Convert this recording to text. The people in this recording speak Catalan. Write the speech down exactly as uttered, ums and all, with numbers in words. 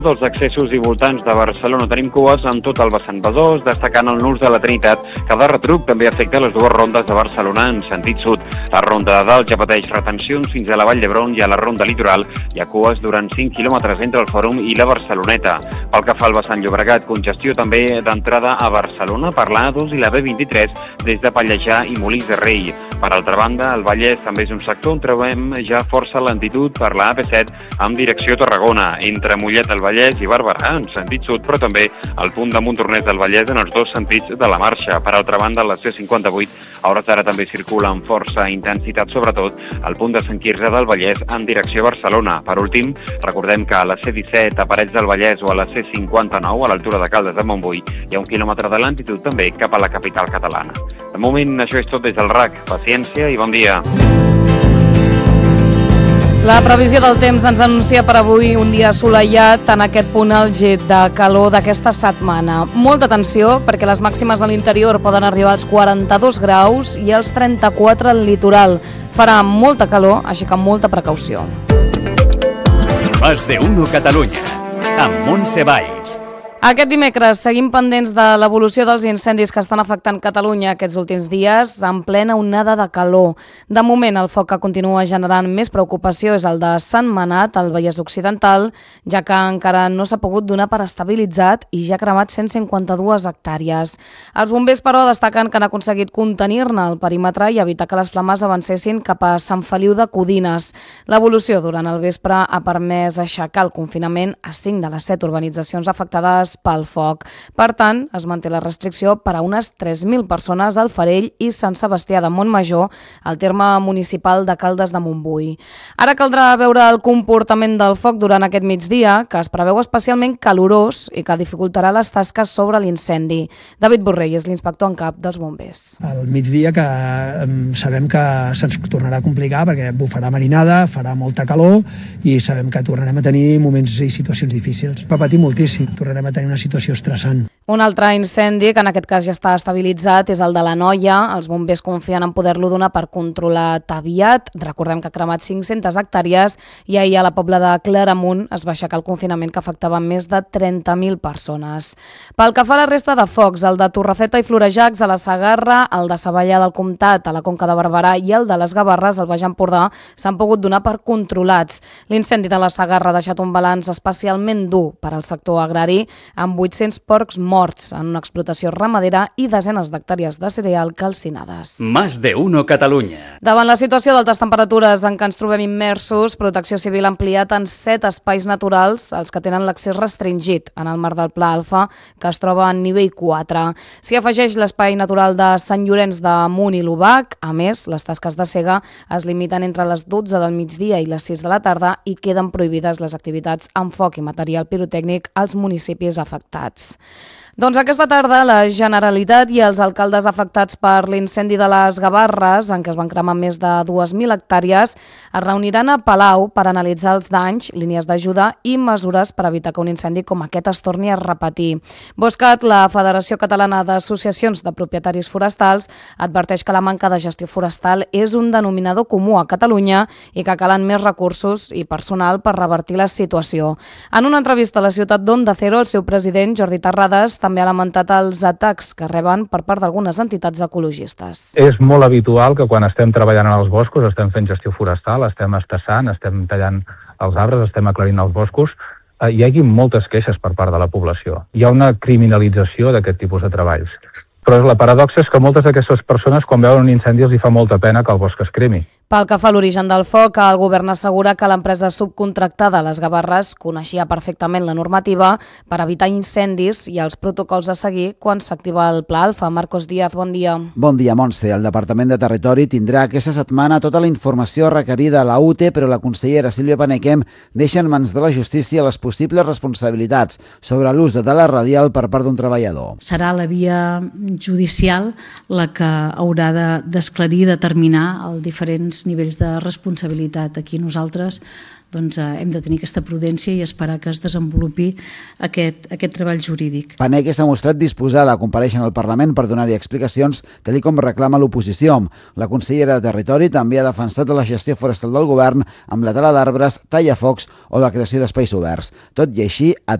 dels accessos i voltants de Barcelona tenim cues en tot el vessant Besòs, destacant el nus de la Trinitat, que de retruc també afecta les dues rondes de Barcelona en sentit sud. La ronda de dalt ja pateix retencions fins a la Vall d'Hebron i a la ronda litoral hi ha cues durant cinc quilòmetres entre el Fòrum i la Barceloneta. Pel que fa al vessant Llobregat, congestió també d'entrada a Barcelona per l'A dos i la B vint-i-tres des de Pallejà i Molins de Rei. Per altra banda, el Vallès també és un sector on trobem ja força lentitud per la A P set amb direcció a Tarragona, entre Mollet del Vallès i Barberà en sentit sud, però també al punt de Montornès del Vallès en els dos sentits de la marxa. Per altra banda, la C cinquanta-vuit a hores d'ara també circula amb força intensitat, sobretot al punt de Sant Quirze del Vallès en direcció a Barcelona. Per últim, recordem que a la C disset a Parets del Vallès o a la C cinquanta-nou a l'altura de Caldes de Montbui hi ha un quilòmetre de lentitud també cap a la capital catalana. De moment, això és tot des del R A C. Paciència i bon dia. La previsió del temps ens anuncia per avui un dia assolellat en aquest punt àlgid de calor d'aquesta setmana. Molta atenció perquè les màximes a l'interior poden arribar als quaranta-dos graus i als trenta-quatre al litoral. Farà molta calor, així que amb molta precaució. Más de uno Catalunya, amb Montse Valls. Aquest dimecres seguim pendents de l'evolució dels incendis que estan afectant Catalunya aquests últims dies en plena onada de calor. De moment, el foc que continua generant més preocupació és el de Sant Manat, al Vallès Occidental, ja que encara no s'ha pogut donar per estabilitzat i ja ha cremat cent cinquanta-dues hectàrees. Els bombers, però, destaquen que han aconseguit contenir-ne el perímetre i evitar que les flames avancessin cap a Sant Feliu de Codines. L'evolució durant el vespre ha permès aixecar el confinament a cinc de les set urbanitzacions afectades pel foc. Per tant, es manté la restricció per a unes tres mil persones al Farell i Sant Sebastià de Montmajor, al terme municipal de Caldes de Montbui. Ara caldrà veure el comportament del foc durant aquest migdia, que es preveu especialment calorós i que dificultarà les tasques sobre l'incendi. David Borrell és l'inspector en cap dels bombers. Al migdia, que sabem que se'ns tornarà a complicar perquè bufarà marinada, farà molta calor i sabem que tornarem a tenir moments i situacions difícils. Va patir moltíssim, tornarem a tenir una situació estressant. Un altre incendi, que en aquest cas ja està estabilitzat, és el de la Noia. Els bombers confien en poder-lo donar per controlat aviat. Recordem que ha cremat cinc-centes hectàrees i ahir a la Pobla de Claramunt es va aixecar el confinament que afectava més de trenta mil persones. Pel que fa a la resta de focs, el de Torrefeta i Florejacs a la Segarra, el de Savallà del Comtat a la Conca de Barberà i el de les Gavarres al Baix Empordà s'han pogut donar per controlats. L'incendi de la Segarra ha deixat un balanç especialment dur per al sector agrari, amb vuit-cents porcs morts en una explotació ramadera i desenes d'hectàrees de cereal calcinades. Más de uno Catalunya. Davant la situació d'altes temperatures en què ens trobem immersos, Protecció Civil ha ampliat en set espais naturals els que tenen l'accés restringit en el marc del Pla Alfa, que es troba en nivell quatre. S'hi afegeix l'espai natural de Sant Llorenç de Munt i l'Obac. A més, les tasques de cega es limiten entre les dotze del migdia i les sis de la tarda i queden prohibides les activitats amb foc i material pirotècnic als municipis afectats. Doncs aquesta tarda la Generalitat i els alcaldes afectats per l'incendi de les Gavarres, en què es van cremar més de dues mil hectàrees, es reuniran a Palau per analitzar els danys, línies d'ajuda i mesures per evitar que un incendi com aquest es torni a repetir. Boscat, la Federació Catalana d'Associacions de Propietaris Forestals, adverteix que la manca de gestió forestal és un denominador comú a Catalunya i que calen més recursos i personal per revertir la situació. En una entrevista a la ciutat d'Onda Cero, el seu president, Jordi Terrades, també ha lamentat els atacs que reben per part d'algunes entitats ecologistes. És molt habitual que quan estem treballant en els boscos, estem fent gestió forestal, estem estassant, estem tallant els arbres, estem aclarint els boscos, eh, hi hagi moltes queixes per part de la població. Hi ha una criminalització d'aquest tipus de treballs. Però la paradoxa és que moltes d'aquestes persones, quan veuen un incendi, els hi fa molta pena que el bosc es cremi. Pel que fa a l'origen del foc, el govern assegura que l'empresa subcontractada a les Gavarres coneixia perfectament la normativa per evitar incendis i els protocols a seguir quan s'activa el Pla Alfa. Marcos Díaz, bon dia. Bon dia, Montse. El Departament de Territori tindrà aquesta setmana tota la informació requerida a la U T E, però la consellera Sílvia Panequem deixa en mans de la justícia les possibles responsabilitats sobre l'ús de la radial per part d'un treballador. Serà la via judicial la que haurà d'esclarir i determinar els diferents nivells de responsabilitat. Aquí nosaltres doncs, hem de tenir aquesta prudència i esperar que es desenvolupi aquest, aquest treball jurídic. Paneque s'ha mostrat disposada a comparèixer en el Parlament per donar-hi explicacions, tal com reclama l'oposició. La consellera de Territori també ha defensat la gestió forestal del govern amb la tala d'arbres, tallafocs o la creació d'espais oberts. Tot i així, ha